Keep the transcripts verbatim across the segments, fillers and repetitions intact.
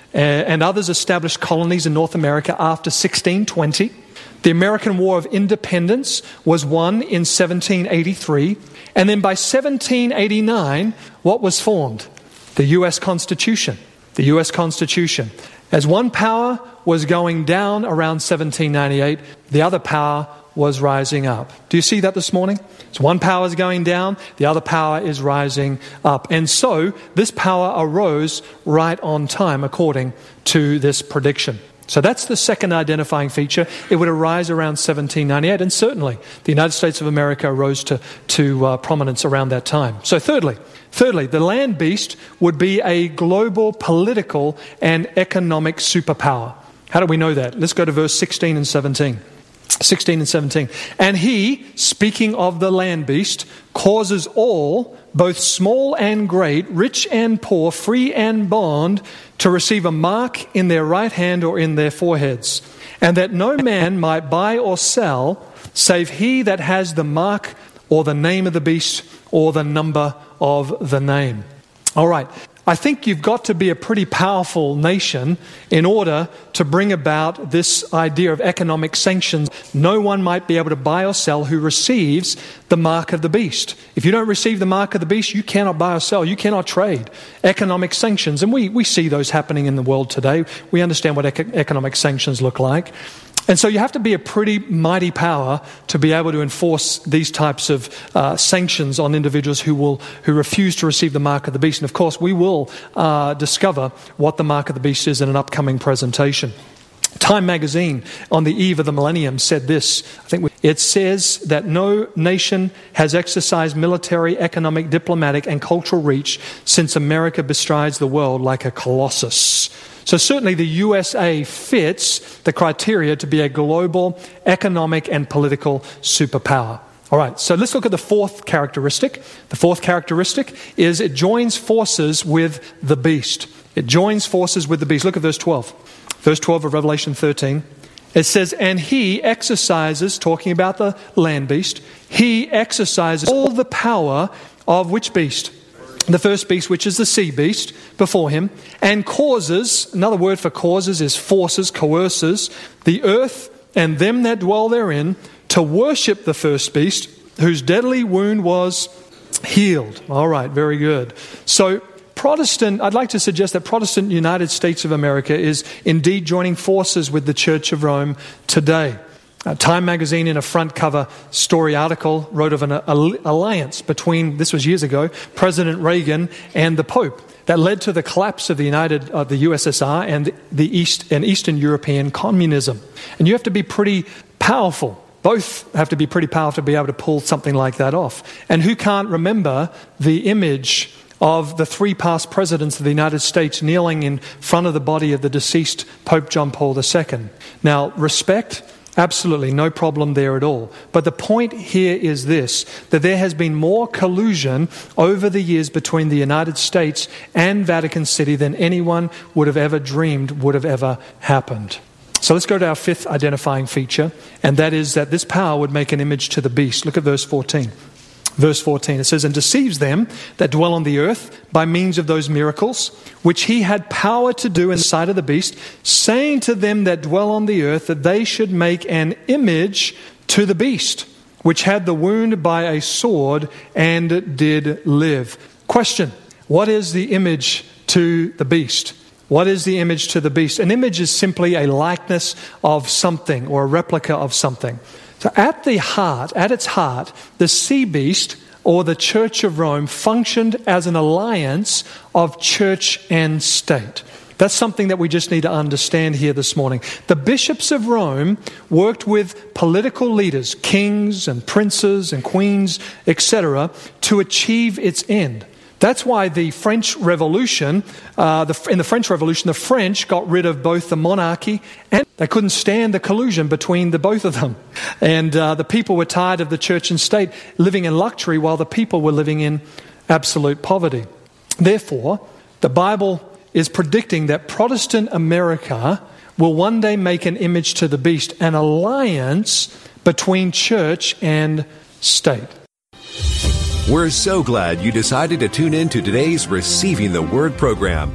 and others established colonies in North America after sixteen twenty. The American War of Independence was won in seventeen eighty-three. And then by seventeen eighty-nine, what was formed? The U S Constitution. The U S Constitution. As one power was going down around seventeen ninety-eight, the other power was rising up. Do you see that this morning? So one power is going down, the other power is rising up. And so this power arose right on time according to this prediction. So that's the second identifying feature. It would arise around seventeen ninety-eight, and certainly the United States of America rose to, to uh, prominence around that time. So thirdly, thirdly, the land beast would be a global political and economic superpower. How do we know that? Let's go to verse sixteen and seventeen. sixteen and seventeen. And he, speaking of the land beast, causes all, both small and great, rich and poor, free and bond, to receive a mark in their right hand or in their foreheads, and that no man might buy or sell, save he that has the mark or the name of the beast or the number of the name. All right. I think you've got to be a pretty powerful nation in order to bring about this idea of economic sanctions. No one might be able to buy or sell who receives the mark of the beast. If you don't receive the mark of the beast, you cannot buy or sell. You cannot trade. Economic sanctions. And we, we see those happening in the world today. We understand what eco- economic sanctions look like. And so you have to be a pretty mighty power to be able to enforce these types of uh, sanctions on individuals who will who refuse to receive the mark of the beast. And of course, we will uh, discover what the mark of the beast is in an upcoming presentation. Time magazine, on the eve of the millennium, said this. I think we, it says that no nation has exercised military, economic, diplomatic, and cultural reach since America bestrides the world like a colossus. So certainly the U S A fits the criteria to be a global economic and political superpower. All right, so let's look at the fourth characteristic. The fourth characteristic is it joins forces with the beast. It joins forces with the beast. Look at verse twelve. Verse twelve of Revelation thirteen. It says, and he exercises, talking about the land beast, he exercises all the power of which beast? The first beast, which is the sea beast, before him, and causes, another word for causes is forces, coerces, the earth and them that dwell therein to worship the first beast, whose deadly wound was healed. All right, very good. So Protestant, I'd like to suggest that Protestant United States of America is indeed joining forces with the Church of Rome today. Uh, Time magazine, in a front cover story article, wrote of an uh, alliance between, this was years ago, President Reagan and the Pope that led to the collapse of the United, uh, the U S S R and the East and Eastern European communism. And you have to be pretty powerful. Both have to be pretty powerful to be able to pull something like that off. And who can't remember the image of the three past presidents of the United States kneeling in front of the body of the deceased Pope John Paul the Second? Now, respect. Absolutely, no problem there at all. But the point here is this, that there has been more collusion over the years between the United States and Vatican City than anyone would have ever dreamed would have ever happened. So let's go to our fifth identifying feature, and that is that this power would make an image to the beast. Look at verse fourteen. Verse fourteen, it says, and deceives them that dwell on the earth by means of those miracles, which he had power to do in the sight of the beast, saying to them that dwell on the earth that they should make an image to the beast, which had the wound by a sword and did live. Question, what is the image to the beast? What is the image to the beast? An image is simply a likeness of something or a replica of something. So at the heart, at its heart, the sea beast or the Church of Rome functioned as an alliance of church and state. That's something that we just need to understand here this morning. The bishops of Rome worked with political leaders, kings and princes and queens, et cetera, to achieve its end. That's why the French Revolution, uh, the, in the French Revolution, the French got rid of both the monarchy and they couldn't stand the collusion between the both of them. And uh, the people were tired of the church and state living in luxury while the people were living in absolute poverty. Therefore, the Bible is predicting that Protestant America will one day make an image to the beast, an alliance between church and state. We're so glad you decided to tune in to today's Receiving the Word program.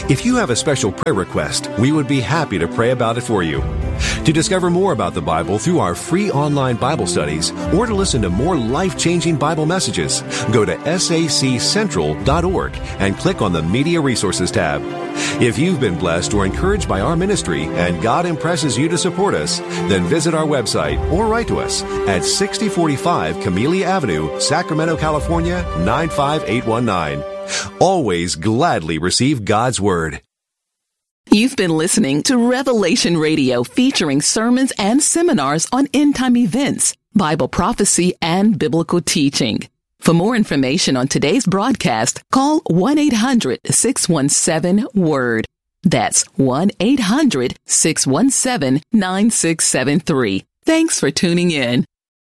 If you have a special prayer request, we would be happy to pray about it for you. To discover more about the Bible through our free online Bible studies or to listen to more life-changing Bible messages, go to S A C central dot org and click on the Media Resources tab. If you've been blessed or encouraged by our ministry and God impresses you to support us, then visit our website or write to us at sixty forty-five Camellia Avenue, Sacramento, California, nine five eight one nine. Always gladly receive God's Word. You've been listening to Revelation Radio, featuring sermons and seminars on end-time events, Bible prophecy, and biblical teaching. For more information on today's broadcast, call one eight hundred six one seven WORD. That's one eight hundred six one seven nine six seven three. Thanks for tuning in.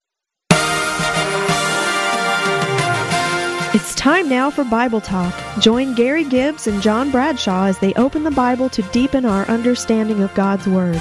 It's time now for Bible Talk. Join Gary Gibbs and John Bradshaw as they open the Bible to deepen our understanding of God's Word.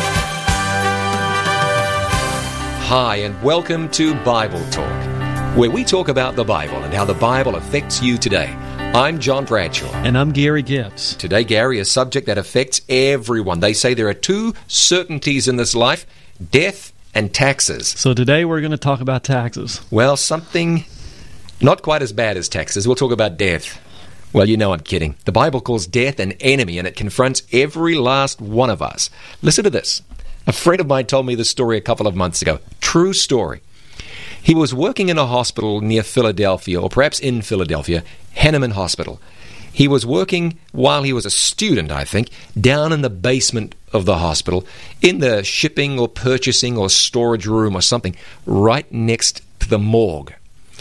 Hi, and welcome to Bible Talk, where we talk about the Bible and how the Bible affects you today. I'm John Bradshaw. And I'm Gary Gibbs. Today, Gary, a subject that affects everyone. They say there are two certainties in this life, death and taxes. So today we're going to talk about taxes. Well, something not quite as bad as taxes. We'll talk about death. Well, you know I'm kidding. The Bible calls death an enemy, and it confronts every last one of us. Listen to this. A friend of mine told me this story a couple of months ago. True story. He was working in a hospital near Philadelphia, or perhaps in Philadelphia, Henneman Hospital. He was working while he was a student, I think, down in the basement of the hospital, in the shipping or purchasing or storage room or something, right next to the morgue.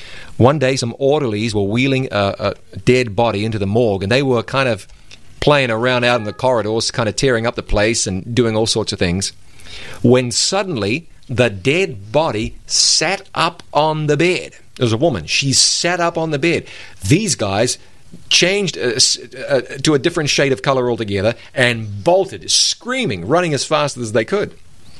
One day, some orderlies were wheeling a, a dead body into the morgue, and they were kind of playing around out in the corridors, kind of tearing up the place and doing all sorts of things, when suddenly the dead body sat up on the bed. There was a woman. She sat up on the bed. These guys changed uh, uh, to a different shade of color altogether and bolted, screaming, running as fast as they could.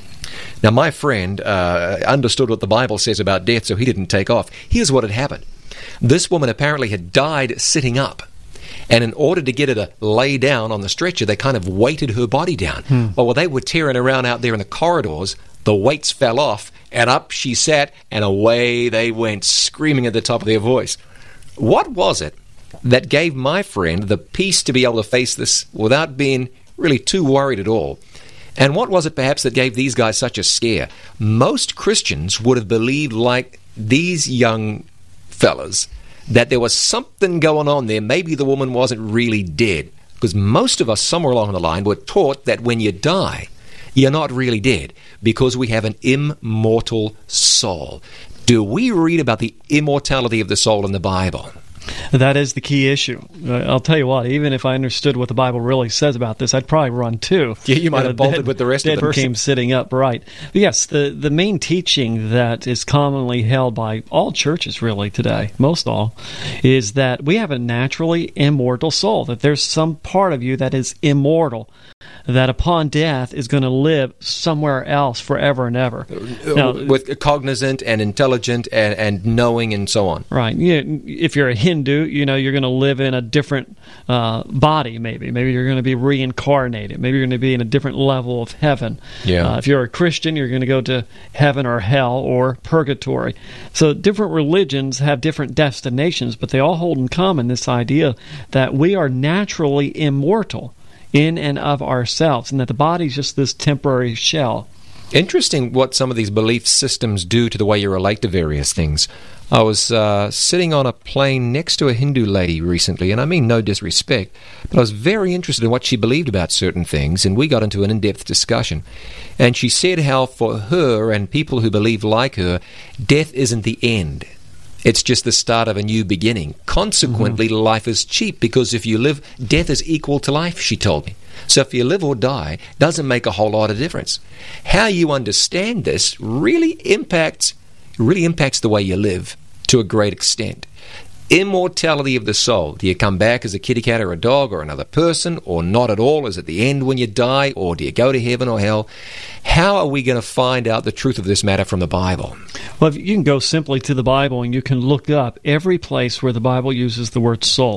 Now, my friend uh, understood what the Bible says about death, so he didn't take off. Here's what had happened. This woman apparently had died sitting up. And in order to get her to lay down on the stretcher, they kind of weighted her body down. Hmm. Well, while they were tearing around out there in the corridors, the weights fell off, and up she sat, and away they went, screaming at the top of their voice. What was it that gave my friend the peace to be able to face this without being really too worried at all? And what was it perhaps that gave these guys such a scare? Most Christians would have believed, like these young fellas, that there was something going on there. Maybe the woman wasn't really dead. Because most of us, somewhere along the line, were taught that when you die, you're not really dead, because we have an immortal soul. Do we read about the immortality of the soul in the Bible? That is the key issue. I'll tell you what, even if I understood what the Bible really says about this, I'd probably run too. Yeah, you might have bolted with the rest of them. Dead came sitting up, right. But yes, the, the main teaching that is commonly held by all churches really today, most all, is that we have a naturally immortal soul, that there's some part of you that is immortal, that upon death is going to live somewhere else forever and ever. Now, with cognizant and intelligent and, and knowing and so on. Right. Yeah, if you're a Hindu, you know, you're going to live in a different uh, body, maybe. Maybe you're going to be reincarnated. Maybe you're going to be in a different level of heaven. Yeah. Uh, if you're a Christian, you're going to go to heaven or hell or purgatory. So different religions have different destinations, but they all hold in common this idea that we are naturally immortal in and of ourselves, and that the body is just this temporary shell. Interesting what some of these belief systems do to the way you relate to various things. I was uh, sitting on a plane next to a Hindu lady recently, and I mean no disrespect, but I was very interested in what she believed about certain things, and we got into an in-depth discussion. And she said how for her and people who believe like her, death isn't the end. It's just the start of a new beginning. Consequently, mm-hmm. life is cheap, because if you live, death is equal to life, she told me. So if you live or die, doesn't make a whole lot of difference. How you understand this really impacts really impacts the way you live to a great extent. Immortality of the soul. Do you come back as a kitty cat or a dog or another person, or not at all? Is it the end when you die, or do you go to heaven or hell? How are we going to find out the truth of this matter from the Bible? Well, you can go simply to the Bible and you can look up every place where the Bible uses the word soul.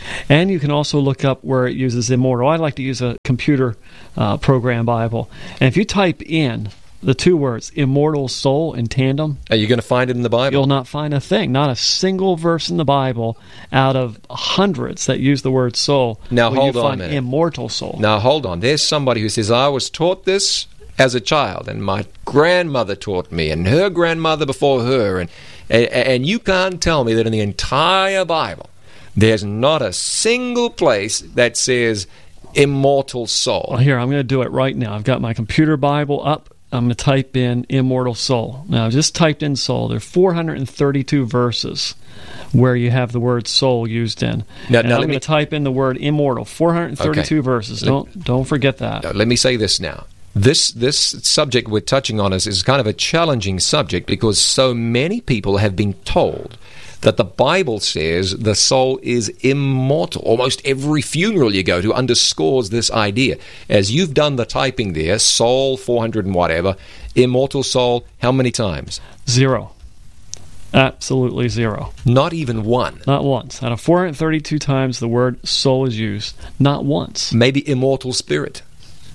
And you can also look up where it uses immortal. I like to use a computer uh, program Bible. And if you type in the two words, immortal soul, in tandem, Are you going to find it in the Bible? you'll not find a thing. Not a single verse in the Bible out of hundreds that use the word soul. Now, will hold you on a find minute. immortal soul. Now, hold on. There's somebody who says, I was taught this as a child, and my grandmother taught me, and her grandmother before her, and, and, and you can't tell me that in the entire Bible there's not a single place that says immortal soul. Well, here, I'm going to do it right now. I've got my computer Bible up. I'm going to type in immortal soul. Now, I've just typed in soul. There are four hundred thirty-two verses where you have the word soul used in. Now- and now I'm let going me- to type in the word immortal. four hundred thirty-two Okay. verses. Let- Don't don't forget that. Now, let me say this now. This this subject we're touching on is, is kind of a challenging subject because so many people have been told that the Bible says the soul is immortal. Almost every funeral you go to underscores this idea. As you've done the typing there, soul four hundred and whatever, immortal soul, how many times? Zero. Absolutely zero. Not even one. Not once. Out of four hundred thirty-two times the word soul is used, not once. Maybe immortal spirit.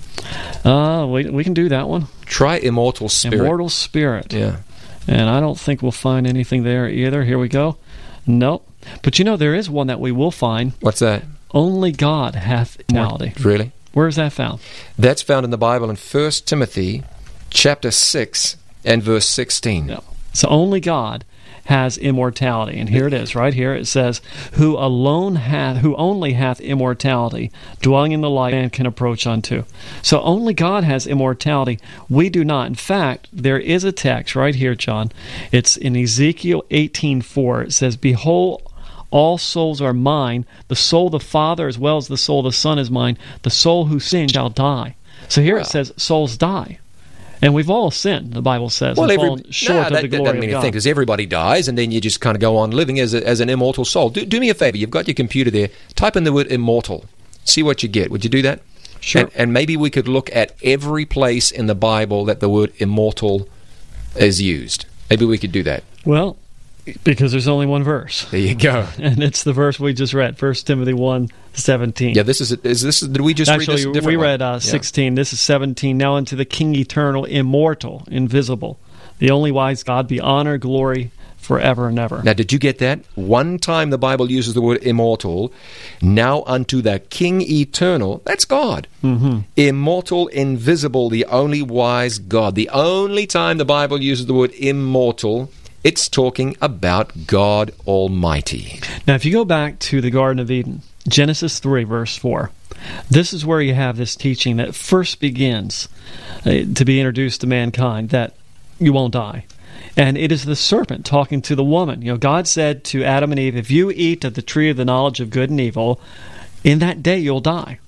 Uh, we, we can do that one. Try immortal spirit. Immortal spirit. Yeah. And I don't think we'll find anything there either. Here we go. Nope. But you know, there is one that we will find. What's that? Only God hath immortality. Really? Where is that found? That's found in the Bible in First Timothy chapter six and verse sixteen. No. So only God has immortality. And here it is, right here. It says, who alone hath, who only hath immortality, dwelling in the light man can approach unto. So only God has immortality. We do not. In fact, there is a text right here, John. It's in Ezekiel eighteen four. It says, behold, all souls are mine. The soul of the Father as well as the soul of the Son is mine. The soul who sins shall die. So here Wow. it says, souls die. And we've all sinned, the Bible says, Well, and every, fallen short no, of that, the that glory doesn't mean of a God. thing because everybody dies, and then you just kind of go on living as a, as an immortal soul. Do, do me a favor. You've got your computer there. Type in the word immortal. See what you get. Would you do that? Sure. And, and maybe we could look at every place in the Bible that the word immortal is used. Maybe we could do that. Well, because there's only one verse, There you go. and it's the verse we just read, First Timothy one seventeen. Yeah, this is is this. Did we just Actually, read this a different we one? read uh, Yeah. sixteen. This is seventeen. Now unto the King eternal, immortal, invisible, the only wise God, be honor, glory, forever and ever. Now, did you get that? One time the Bible uses the word immortal. Now unto the King eternal, that's God. Mm-hmm. Immortal, invisible, the only wise God. The only time the Bible uses the word immortal, it's talking about God Almighty. Now, if you go back to the Garden of Eden, Genesis three, verse four, this is where you have this teaching that first begins uh, to be introduced to mankind, that you won't die. And it is the serpent talking to the woman. You know, God said to Adam and Eve, if you eat of the tree of the knowledge of good and evil, in that day you'll die.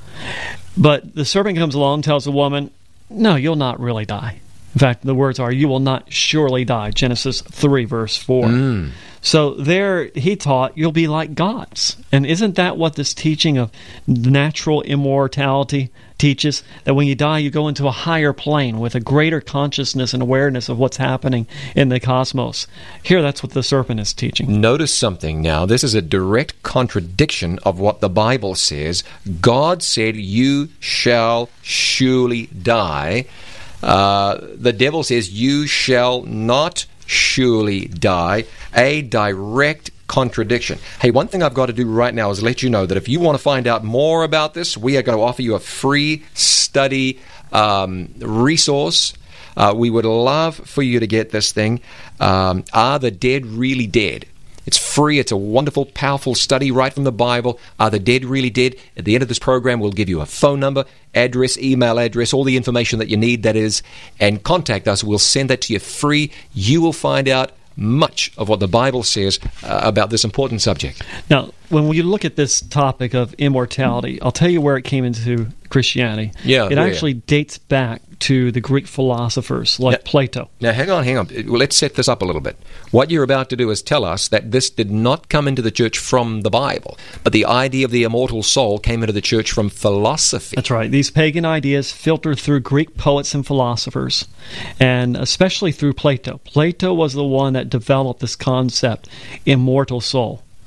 But the serpent comes along and tells the woman, no, you'll not really die. In fact, the words are, you will not surely die. Genesis three, verse four. Mm. So there he taught, you'll be like gods. And isn't that what this teaching of natural immortality teaches? That when you die, you go into a higher plane with a greater consciousness and awareness of what's happening in the cosmos. Here, that's what the serpent is teaching. Notice something now. This is a direct contradiction of what the Bible says. God said, you shall surely die. Uh, the devil says, you shall not surely die. A direct contradiction. Hey, one thing I've got to do right now is let you know that if you want to find out more about this, we are going to offer you a free study um, resource. Uh, we would love for you to get this thing. Um, Are the Dead Really Dead? It's free. It's a wonderful, powerful study right from the Bible. Are the dead really dead? At the end of this program, we'll give you a phone number, address, email address, all the information that you need, that is, and contact us. We'll send that to you free. You will find out much of what the Bible says uh, about this important subject. Now, when we look at this topic of immortality, I'll tell you where it came into Christianity. Yeah, it where? actually dates back to the Greek philosophers like Yeah. Plato. Now, hang on, hang on. Let's set this up a little bit. What you're about to do is tell us that this did not come into the church from the Bible, but the idea of the immortal soul came into the church from philosophy. That's right. These pagan ideas filtered through Greek poets and philosophers, and especially through Plato. Plato was the one that developed this concept, immortal soul.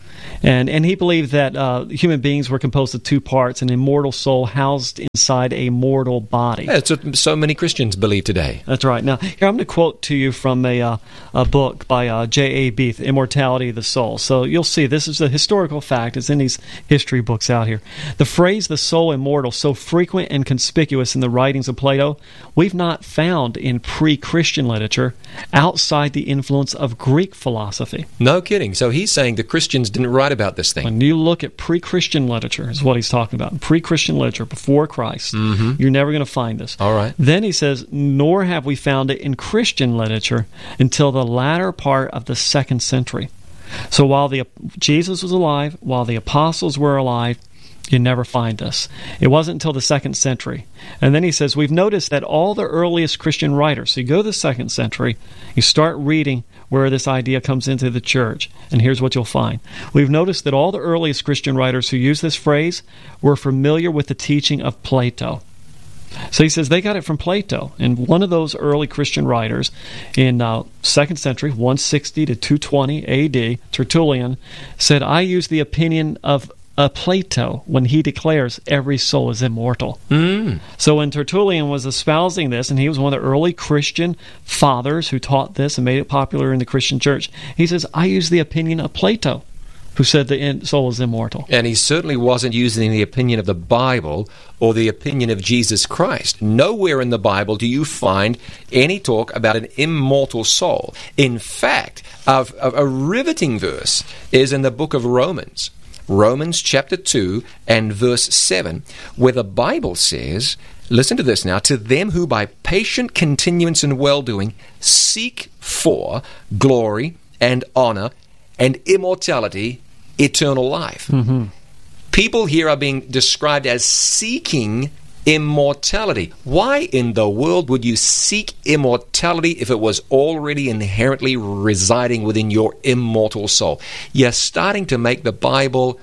And and he believed that uh, human beings were composed of two parts, an immortal soul housed inside a mortal body. That's what so many Christians believe today. That's right. Now, here I'm going to quote to you from a, uh, a book by uh, J A Beath, Immortality of the Soul. So you'll see this is a historical fact. It's in these history books out here. The phrase, the soul immortal, so frequent and conspicuous in the writings of Plato, we've not found in pre-Christian literature outside the influence of Greek philosophy. No kidding. So he's saying the Christians didn't write about this thing. When you look at pre-Christian literature, is what he's talking about. Pre-Christian literature, before Christ, mm-hmm. you're never going to find this. All right. Then he says, nor have we found it in Christian literature until the latter part of the second century. So while the Jesus was alive, while the apostles were alive, you never find this. It wasn't until the second century. And then he says, we've noticed that all the earliest Christian writers, so you go to the second century, you start reading where this idea comes into the church, and here's what you'll find. We've noticed that all the earliest Christian writers who use this phrase were familiar with the teaching of Plato. So he says they got it from Plato. And one of those early Christian writers in uh, second century, one sixty to two twenty A D, Tertullian, said, I use the opinion of Uh, Plato when he declares every soul is immortal. Mm. So when Tertullian was espousing this, and he was one of the early Christian fathers who taught this and made it popular in the Christian church, he says, I use the opinion of Plato, who said the soul is immortal. And he certainly wasn't using the opinion of the Bible or the opinion of Jesus Christ. Nowhere in the Bible do you find any talk about an immortal soul. In fact, a, a, a riveting verse is in the book of Romans. Romans chapter two and verse seven, where the Bible says, listen to this now, to them who by patient continuance in well-doing seek for glory and honor and immortality, eternal life. Mm-hmm. People here are being described as seeking immortality. Why in the world would you seek immortality if it was already inherently residing within your immortal soul? You're starting to make the Bible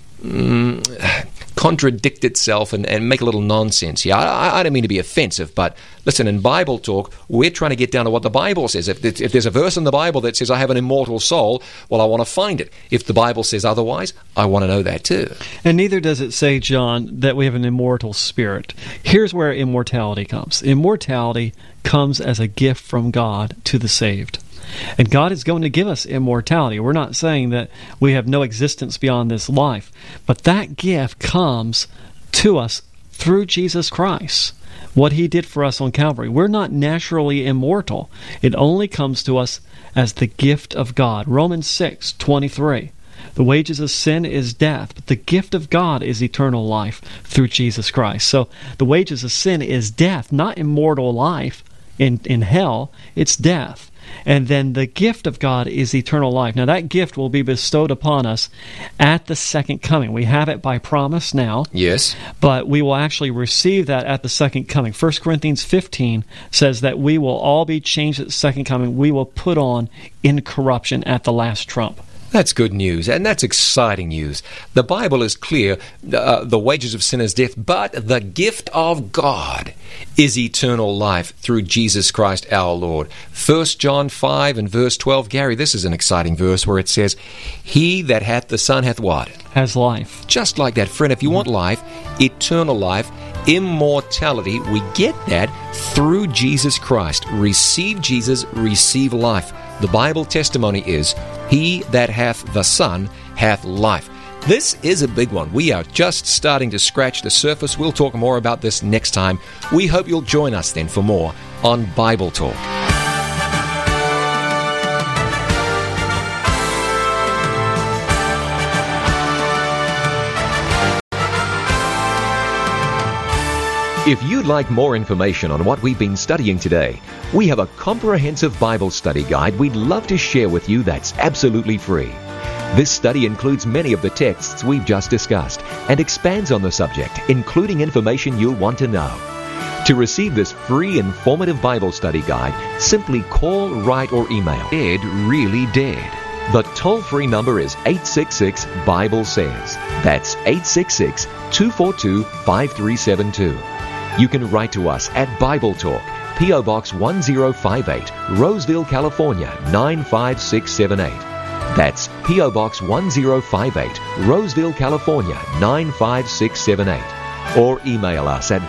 mm, contradict itself and, and make a little nonsense here. I, I don't mean to be offensive, but listen, in Bible talk, we're trying to get down to what the Bible says. If, if there's a verse in the Bible that says I have an immortal soul, well, I want to find it. If the Bible says otherwise, I want to know that too. And neither does it say, John, that we have an immortal spirit. Here's where immortality comes. Immortality comes as a gift from God to the saved. And God is going to give us immortality. We're not saying that we have no existence beyond this life, but that gift comes to us through Jesus Christ, what He did for us on Calvary. We're not naturally immortal. It only comes to us as the gift of God. Romans six twenty-three. The wages of sin is death, but the gift of God is eternal life through Jesus Christ. So the wages of sin is death, not immortal life in, in hell. It's death. And then the gift of God is eternal life. Now that gift will be bestowed upon us at the second coming. We have it by promise now. Yes. But we will actually receive that at the second coming. First Corinthians fifteen says that we will all be changed at the second coming. We will put on incorruption at the last trump. That's good news, and that's exciting news. The Bible is clear. Uh, the wages of sin is death, but the gift of God is eternal life through Jesus Christ our Lord. First John five and verse twelve. Gary, this is an exciting verse where it says, He that hath the Son hath what? Has life. Just like that, friend. If you want life, eternal life, immortality, we get that through Jesus Christ. Receive Jesus, receive life. The Bible testimony is, He that hath the Son hath life. This is a big one. We are just starting to scratch the surface. We'll talk more about this next time. We hope you'll join us then for more on Bible Talk. If you'd like more information on what we've been studying today, we have a comprehensive Bible study guide we'd love to share with you that's absolutely free. This study includes many of the texts we've just discussed and expands on the subject, including information you'll want to know. To receive this free, informative Bible study guide, simply call, write, or email Dead Really Dead. The toll-free number is eight six six, Bible Says. That's eight six six, two four two, five three seven two. You can write to us at Bible Talk, P O Box one zero five eight, Roseville, California, nine five six seven eight. That's P O. Box one zero five eight, Roseville, California nine five six seven eight. Or email us at